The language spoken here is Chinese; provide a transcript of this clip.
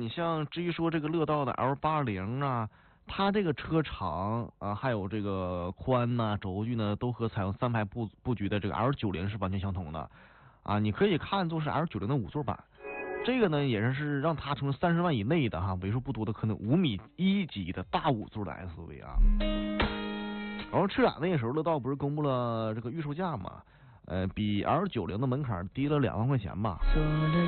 像至于说这个乐道的 L80啊，它这个车长啊，还有这个宽呐、轴距呢，都和采用3排布局的这个 L90是完全相同的啊。你可以看作是 L90的5座版。这个呢，也是让它成为30万以内的哈，为数不多的可能5.1米级的大5座的 SUV 啊。然后车展那个时候，乐道不是公布了这个预售价嘛？比 L90的门槛低了2万块钱吧。